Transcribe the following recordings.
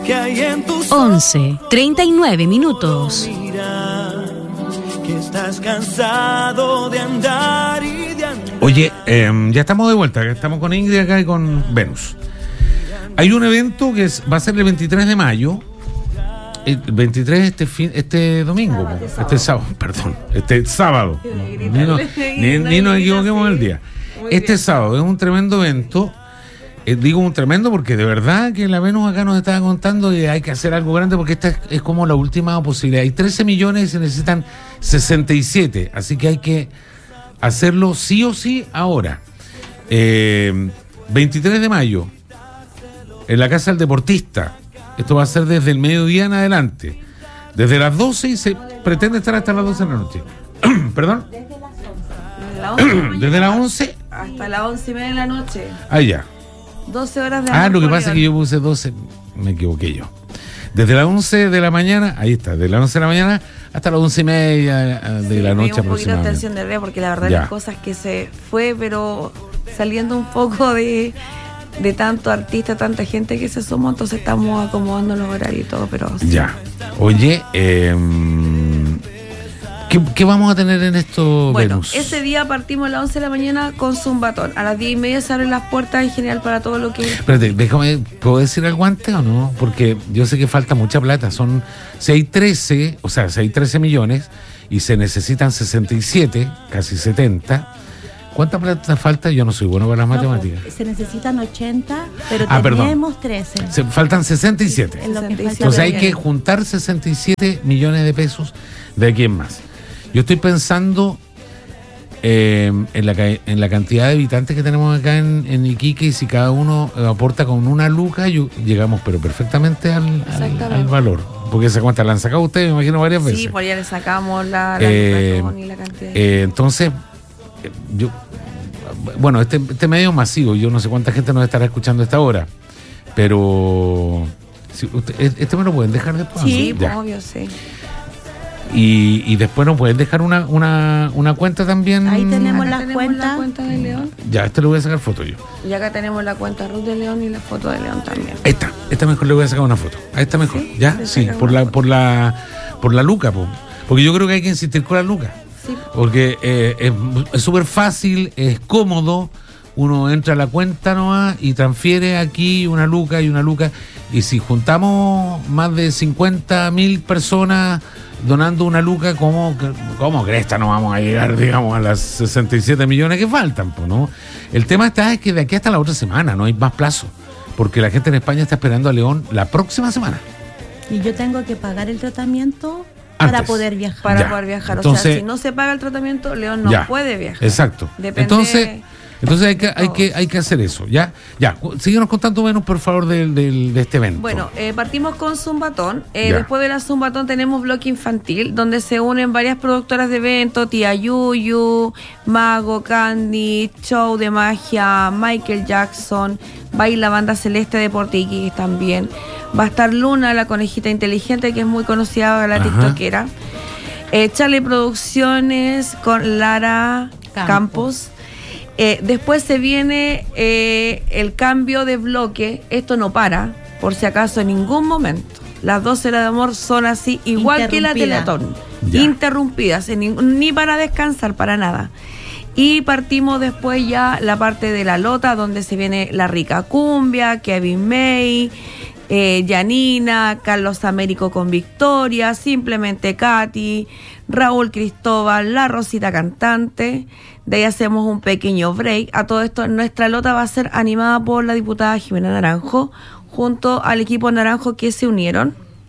que hay en tus 11:39 minutos. Mira, que estás cansado de andar y de andar. Oye, ya estamos de vuelta, estamos con Ingrid acá y con Venus. Hay un evento que va a ser el 23 de mayo. El 23 este domingo, este sábado. Ni nos equivoquemos el día. Este sábado es un tremendo evento. Digo un tremendo porque de verdad que la Venus acá nos estaba contando que hay que hacer algo grande porque esta es como la última posibilidad. Hay 13 millones y se necesitan 67, así que hay que hacerlo sí o sí ahora. 23 de mayo, en la Casa del Deportista. Esto va a ser desde el mediodía en adelante. Desde las 12 y se pretende estar hasta las 12 de la noche. ¿Perdón? Desde las 11 hasta las 11:30 de la noche. Ah, ya. 12 horas de lo que pasa es que yo puse 12, me equivoqué yo. Desde las 11 de la mañana, ahí está, desde las 11 de la mañana hasta las 11:30 de la noche aproximadamente. Un poquito de tensión nerviosa porque la verdad las cosas que se fue, pero saliendo un poco de tanto artista, tanta gente que se sumó, entonces estamos acomodando los horarios y todo, pero sí. Ya. Oye, ¿qué vamos a tener en esto, bueno, Venus? Ese día partimos a las 11 de la mañana con Zumbatón. A las 10:30 se abren las puertas en general para todo lo que... Espérate, déjame, ¿puedo decir algo antes o no? Porque yo sé que falta mucha plata. Si hay 13 millones y se necesitan 67, casi 70... ¿Cuánta plata falta? Yo no soy bueno para las matemáticas. Se necesitan 80, pero tenemos 13. Faltan 67. Entonces hay que juntar 67 millones de pesos de aquí en más. Yo estoy pensando en la cantidad de habitantes que tenemos acá en Iquique, y si cada uno aporta con una luca, llegamos pero perfectamente al valor. Porque esa cuenta la han sacado ustedes, me imagino, varias veces. Sí, por allá le sacamos la y la cantidad. Entonces, bueno, este medio es masivo, yo no sé cuánta gente nos estará escuchando a esta hora, pero si me lo pueden dejar después. Sí, obvio, sí. Y después nos pueden dejar una cuenta también. Ahí tenemos la cuenta de León. Ya, le voy a sacar foto yo. Y acá tenemos la cuenta Ruth de León y la foto de León también. Esta mejor le voy a sacar una foto. A esta mejor, ¿sí? ¿Ya? Sí, por la luca, porque yo creo que hay que insistir con la luca. Sí. Porque es súper fácil, es cómodo. Uno entra a la cuenta nomás y transfiere aquí una luca y una luca. Y si juntamos más de 50.000 personas donando una luca, ¿cómo cresta no vamos a llegar, digamos, a las 67 millones que faltan, ¿no? El tema es que de aquí hasta la otra semana no hay más plazo, porque la gente en España está esperando a León la próxima semana. Y yo tengo que pagar el tratamiento para poder viajar. Entonces, o sea, si no se paga el tratamiento, León no puede viajar. Exacto. Entonces hay que hacer eso. Ya. Síguenos contando menos, por favor, de este evento. Bueno, partimos con Zumbatón. Después de la Zumbatón tenemos bloque infantil, donde se unen varias productoras de eventos: Tía Yuyu, Mago, Candy, Show de Magia, Michael Jackson, Baila Banda Celeste de Portiquí también. Va a estar Luna, la conejita inteligente, que es muy conocida, la tiktokera. Charlie Producciones con Lara Campos. Después se viene el cambio de bloque. Esto no para, por si acaso, en ningún momento. Las 12 horas de amor son así, igual que la Teletón. Interrumpidas, ni para descansar, para nada. Y partimos después ya la parte de la lota, donde se viene La Rica Cumbia, Kevin May, Yanina, Carlos Américo con Victoria, Simplemente Katy, Raúl Cristóbal, La Rosita Cantante. De ahí hacemos un pequeño break. A todo esto, nuestra lota va a ser animada por la diputada Jimena Naranjo, junto al equipo Naranjo que se unieron.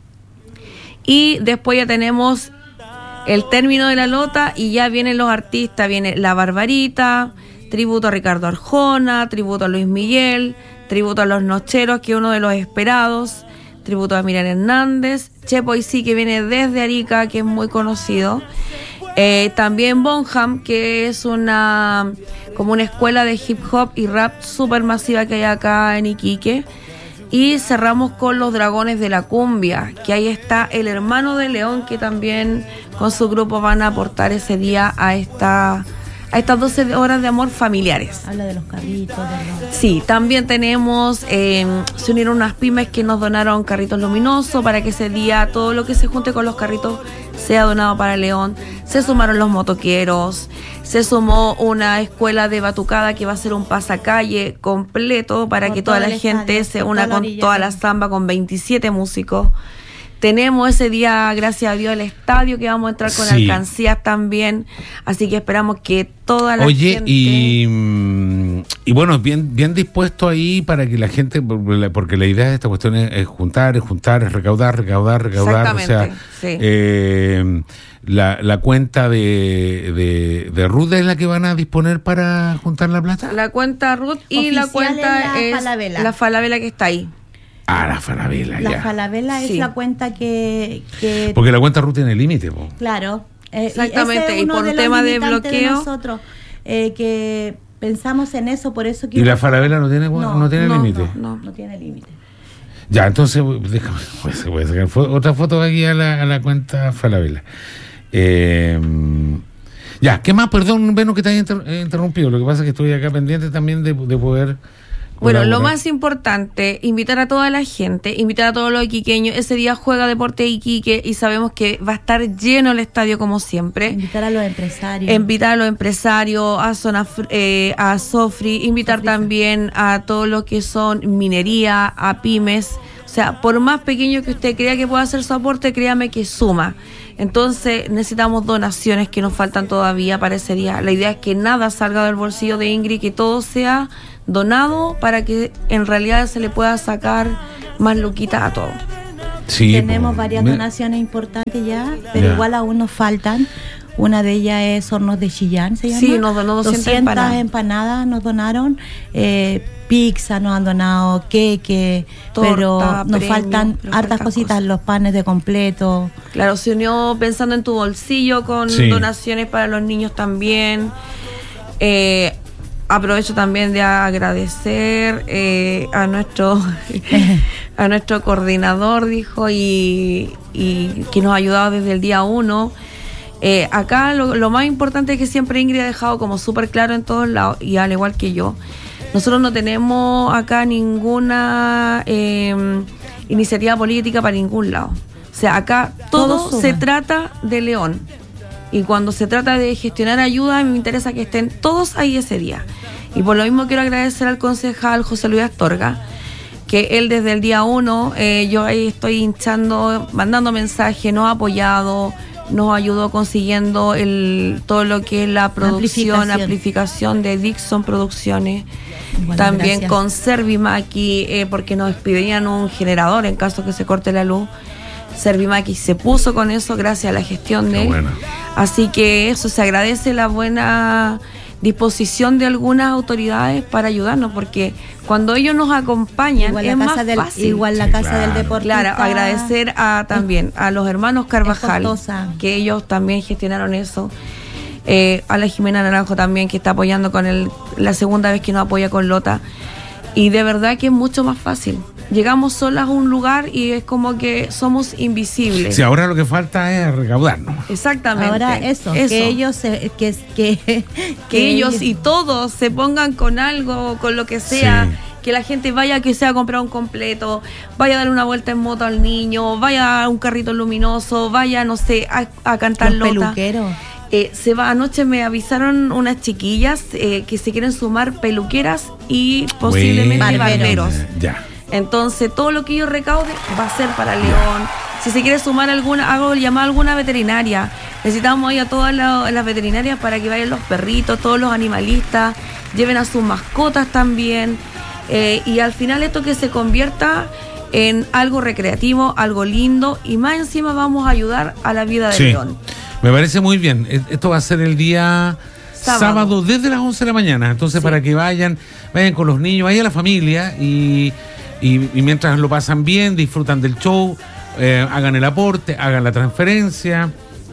Y después ya tenemos el término de la lota y ya vienen los artistas. Viene La Barbarita, tributo a Ricardo Arjona, tributo a Luis Miguel, tributo a Los Nocheros, que es uno de los esperados, tributo a Miriam Hernández, Chepo y sí, que viene desde Arica, que es muy conocido. También Bonham, que es como una escuela de hip hop y rap súper masiva que hay acá en Iquique. Y cerramos con Los Dragones de la Cumbia, que ahí está el hermano de León, que también con su grupo van a aportar ese día a a estas 12 horas de amor familiares. Habla de los carritos. Sí, también tenemos, se unieron unas pymes que nos donaron carritos luminosos para que ese día todo lo que se junte con los carritos sea donado para León. Se sumaron los motoqueros, se sumó una escuela de batucada que va a ser un pasacalle completo para que toda la gente se una con toda la samba con 27 músicos. Tenemos ese día, gracias a Dios, el estadio que vamos a entrar con alcancías también, así que esperamos que toda la gente... y bueno, bien dispuesto ahí para que la gente, porque la idea de esta cuestión es juntar, es recaudar, o sea, sí. La cuenta de Ruth es la que van a disponer para juntar la plata. La cuenta Ruth y la cuenta es la Falabella que está ahí. La Falabella, ya. La Falabella es la cuenta que... Porque la cuenta Ruth tiene límite, po. Claro. Exactamente, y por un tema de bloqueo... De nosotros, que pensamos en eso, por eso que... ¿Y la Falabella no tiene límite? No tiene límite. Ya, entonces, déjame, voy a sacar otra foto aquí a la cuenta Falabella. Ya, ¿qué más? Perdón, Beno, que te haya interrumpido. Lo que pasa es que estoy acá pendiente también de poder... Bueno, lo más importante, invitar a toda la gente, invitar a todos los iquiqueños. Ese día juega Deporte Iquique y sabemos que va a estar lleno el estadio como siempre. Invitar a los empresarios. A Sofri, invitar también a todos los que son minería, a pymes. O sea, por más pequeño que usted crea que pueda hacer su aporte, créame que suma. Entonces necesitamos donaciones que nos faltan todavía para ese día. La idea es que nada salga del bolsillo de Ingrid, que todo sea donado para que en realidad se le pueda sacar más luquitas a todo. Sí, tenemos varias donaciones importantes ya, pero igual aún nos faltan. Una de ellas es Hornos de Chillán, ¿se llama? Sí, nos donó 200 empanadas nos donaron, pizza nos han donado, queque, torta, pero nos faltan hartas cositas, los panes de completo. Claro, se unió pensando en tu bolsillo con donaciones para los niños también. Aprovecho también de agradecer a nuestro coordinador, dijo, y que nos ha ayudado desde el día 1. Acá lo más importante es que siempre Ingrid ha dejado como súper claro en todos lados, y al igual que yo, nosotros no tenemos acá ninguna iniciativa política para ningún lado. O sea, acá todo se trata de León. Y cuando se trata de gestionar ayuda, me interesa que estén todos ahí ese día. Y por lo mismo quiero agradecer al concejal José Luis Astorga, que él desde el día 1, yo ahí estoy hinchando, mandando mensajes, nos ha apoyado, nos ayudó consiguiendo todo lo que es la producción, amplificación de Dixon Producciones. Bueno, también gracias. Con Servimaki, porque nos pidían un generador en caso que se corte la luz. Servimaki se puso con eso gracias a la gestión de él. Bueno. Así que eso, se agradece la buena disposición de algunas autoridades para ayudarnos, porque cuando ellos nos acompañan igual es más fácil. Igual la casa del deportista. Claro, agradecer también a los hermanos Carvajal, que ellos también gestionaron eso. A la Jimena Naranjo también, que está apoyando con la segunda vez que nos apoya con Lota. Y de verdad que es mucho más fácil. Llegamos solas a un lugar y es como que somos invisibles. Sí, ahora lo que falta es recaudarnos. Exactamente. Ahora eso. Que ellos que ellos y todos se pongan con algo, con lo que sea. Sí. Que la gente vaya, que sea a comprar un completo, vaya a dar una vuelta en moto al niño, vaya a un carrito luminoso, vaya, no sé, a cantar los Lota. Peluqueros. Anoche me avisaron unas chiquillas que se quieren sumar peluqueras y posiblemente barberos. Ya. Entonces todo lo que ellos recauden va a ser para León. Si se quiere sumar hago llamar a alguna veterinaria. Necesitamos ir a todas las veterinarias para que vayan los perritos, todos los animalistas, lleven a sus mascotas también, y al final esto que se convierta en algo recreativo, algo lindo, y más encima vamos a ayudar a la vida de León. Me parece muy bien. Esto va a ser el día sábado desde las 11 de la mañana. Entonces, para que vayan con los niños, vayan a la familia y mientras lo pasan bien, disfrutan del show, hagan el aporte, hagan la transferencia.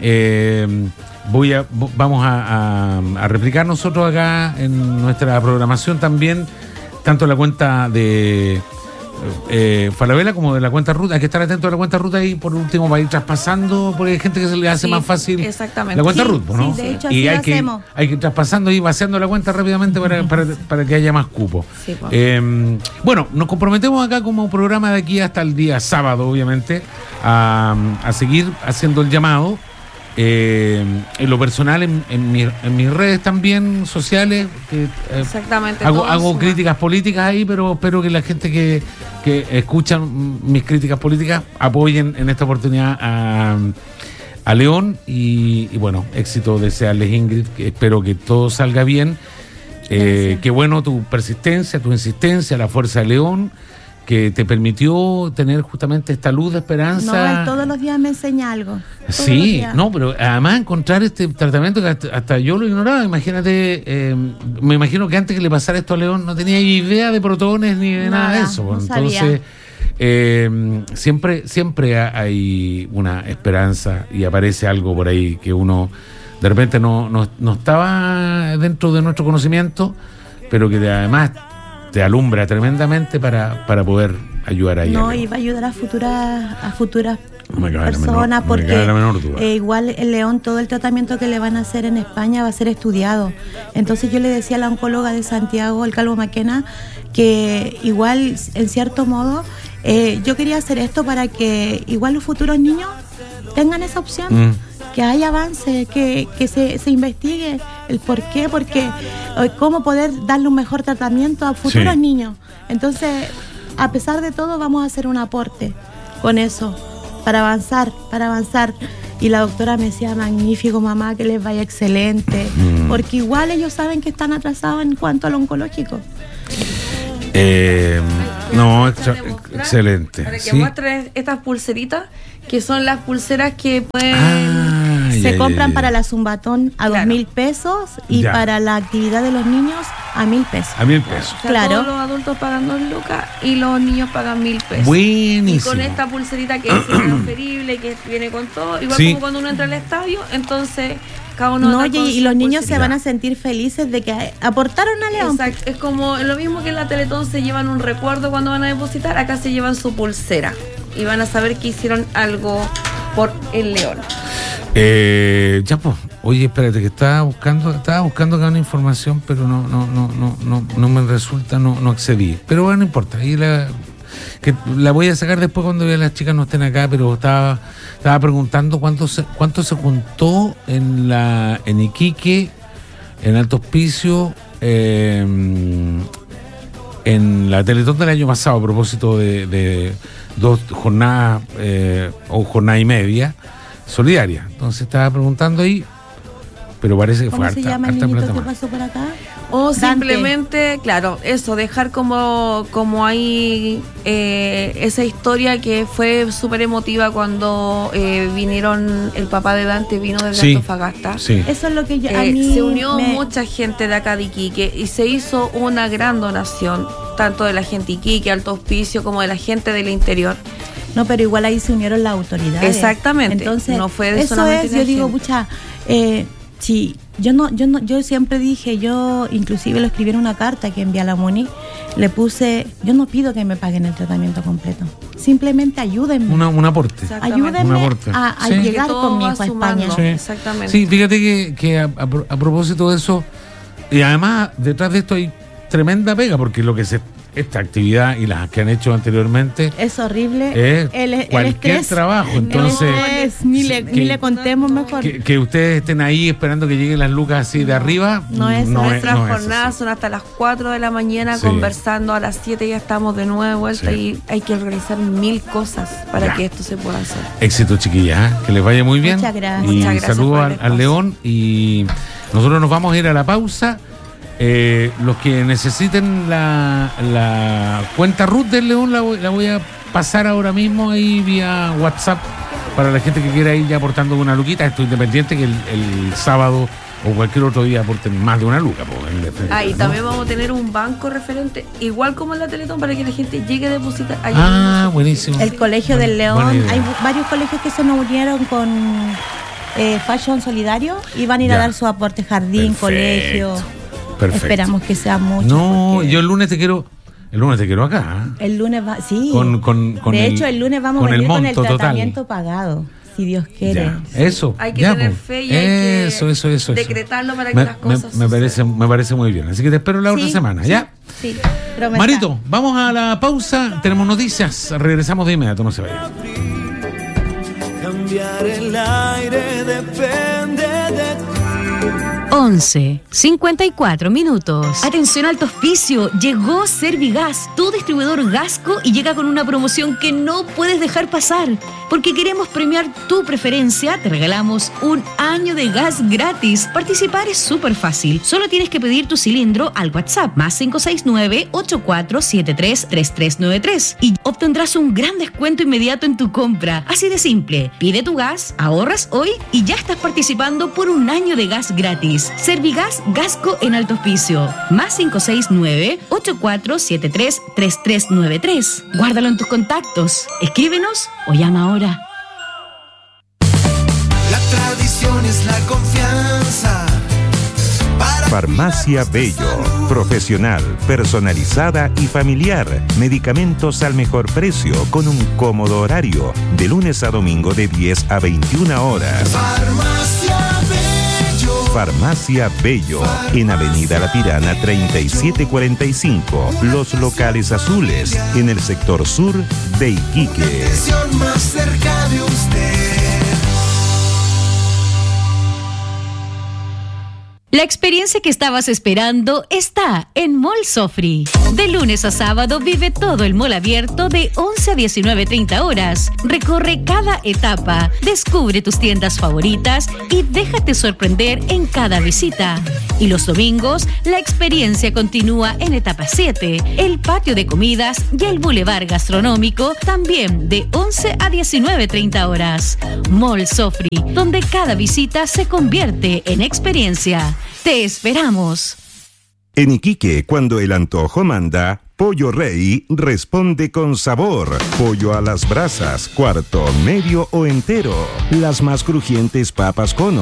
Vamos a replicar nosotros acá en nuestra programación también, tanto la cuenta de Falabella como de la cuenta ruta. Hay que estar atento a la cuenta ruta y por último va a ir traspasando, porque hay gente que se le hace más fácil la cuenta ruta, ¿no? Sí, de hecho, y hay que ir traspasando y vaciando la cuenta rápidamente para que haya más cupo. Sí, pues. Bueno, nos comprometemos acá como programa de aquí hasta el día sábado, obviamente, a seguir haciendo el llamado. En lo personal, en mis redes también sociales, Exactamente, hago críticas políticas ahí, pero espero que la gente que escuchan mis críticas políticas apoyen en esta oportunidad a León y bueno, éxito desearles, Ingrid, espero que todo salga bien. Qué bueno tu persistencia, tu insistencia, la fuerza de León, que te permitió tener justamente esta luz de esperanza. No, él todos los días me enseña algo. Sí, no, pero además encontrar este tratamiento que hasta yo lo ignoraba. Imagínate, me imagino que antes que le pasara esto a León no tenía idea de protones ni de nada de eso. No entonces, siempre hay una esperanza y aparece algo por ahí que uno de repente no estaba dentro de nuestro conocimiento, pero que además te alumbra tremendamente para poder ayudar a ella. No, y va a ayudar a futuras personas, porque igual el León, todo el tratamiento que le van a hacer en España va a ser estudiado. Entonces yo le decía a la oncóloga de Santiago, el Calvo Maquena, que igual, en cierto modo, yo quería hacer esto para que igual los futuros niños tengan esa opción. Que haya avance, que se investigue el por qué, porque cómo poder darle un mejor tratamiento a futuros niños. Entonces, a pesar de todo, vamos a hacer un aporte con eso, para avanzar. Y la doctora me decía, magnífico, mamá, que les vaya excelente, porque igual ellos saben que están atrasados en cuanto al oncológico. No, excelente. Para que muestres estas pulseritas, que son las pulseras que pueden... Se compran para la Zumbatón a 2.000 pesos y para la actividad de los niños a 1.000 pesos. A 1.000 pesos. Claro. Todos los adultos pagan 2 lucas y los niños pagan 1.000 pesos. Buenísimo. Y con esta pulserita que es transferible, que viene con todo, igual como cuando uno entra al estadio, entonces cada uno... y los niños se van a sentir felices de que aportaron a León. Exacto. Es como lo mismo que en la Teletón se llevan un recuerdo cuando van a depositar, acá se llevan su pulsera y van a saber que hicieron algo por el León. Ya pues, oye, espérate, que estaba buscando acá una información, pero no me resulta, no accedí. Pero bueno, no importa, ahí la voy a sacar después cuando las chicas no estén acá, pero estaba preguntando cuánto se juntó en Iquique, en Alto Hospicio, en la Teletón del año pasado, a propósito de 2 jornadas o jornada y media solidaria. Entonces estaba preguntando ahí, pero parece que fue harta. ¿Cómo se llama el niñito que pasó por acá? O simplemente, claro, eso, dejar como ahí esa historia que fue súper emotiva cuando vinieron, el papá de Dante vino desde Antofagasta. Sí. Eso es lo que se unió mucha gente de acá de Iquique y se hizo una gran donación, tanto de la gente de Iquique, Alto Hospicio, como de la gente del interior. No, pero igual ahí se unieron las autoridades. Exactamente. Entonces, no fue de eso solamente es, yo digo, pucha, sí, yo siempre dije, yo inclusive lo escribí en una carta que envié a la MUNI, le puse, yo no pido que me paguen el tratamiento completo, simplemente ayúdenme. Un aporte. Ayúdenme a llegar conmigo a España. Sí. Exactamente. Sí, fíjate que a propósito de eso, y además detrás de esto hay tremenda pega, porque lo que esta actividad y las que han hecho anteriormente es horrible, es cualquier estrés, trabajo. Entonces ni le contemos mejor que ustedes estén ahí esperando que lleguen las lucas así de arriba. Nuestras jornadas son hasta las 4 de la mañana conversando, a las 7 ya estamos de nuevo de vuelta y hay que organizar 1000 cosas para que esto se pueda hacer. Éxito, chiquillas, que les vaya muy bien. Muchas gracias. Y Muchas gracias saludos al León, y nosotros nos vamos a ir a la pausa. Los que necesiten la cuenta RUT del León la voy a pasar ahora mismo ahí vía WhatsApp para la gente que quiera ir ya aportando una luquita. Esto independiente que el sábado o cualquier otro día aporten más de una luca. Y también vamos a tener un banco referente, igual como en la Teletón, para que la gente llegue a depositar. Buenísimo. El Colegio del León, hay varios colegios que se nos unieron con Fashion Solidario y van a ir a dar su aporte, jardín, colegio. Perfecto. Esperamos que sea mucho. No, yo el lunes te quiero El lunes te quiero acá. El lunes va, sí. De hecho, el lunes vamos a venir con el tratamiento pagado, si Dios quiere. Ya. Eso. Hay que tener fe y hay que decretarlo para que las cosas me parece muy bien. Así que te espero la otra semana, ¿ya? Sí. Marito, vamos a la pausa. Tenemos noticias. Regresamos de inmediato, no se vayan. Cambiar el aire depende de ti. 11:54 minutos. Atención, alto hospicio, llegó Servigas, tu distribuidor Gasco, y llega con una promoción que no puedes dejar pasar. Porque queremos premiar tu preferencia, te regalamos un año de gas gratis. Participar es súper fácil. Solo tienes que pedir tu cilindro al WhatsApp más 569-8473-3393 y obtendrás un gran descuento inmediato en tu compra. Así de simple. Pide tu gas, ahorras hoy y ya estás participando por un año de gas gratis. Servigas Gasco en Alto Hospicio. Más 569-8473-3393. Guárdalo en tus contactos. Escríbenos o llama ahora. La tradición es la confianza. Farmacia Bello, profesional, personalizada y familiar. Medicamentos al mejor precio con un cómodo horario, de lunes a domingo de 10 a 21 horas. Farmacia Bello, en Avenida La Tirana 3745, Los Locales Azules, en el sector sur de Iquique. Más cerca de usted. La experiencia que estabas esperando está en Mall Sofri. De lunes a sábado vive todo el mall abierto de 11 a 19:30 horas. Recorre cada etapa, descubre tus tiendas favoritas y déjate sorprender en cada visita. Y los domingos, la experiencia continúa en etapa 7, el patio de comidas y el bulevar gastronómico, también de 11 a 19:30 horas. Mall Sofri, donde cada visita se convierte en experiencia. ¡Te esperamos! En Iquique, cuando el antojo manda, Pollo Rey responde con sabor. Pollo a las brasas, cuarto, medio o entero. Las más crujientes papas con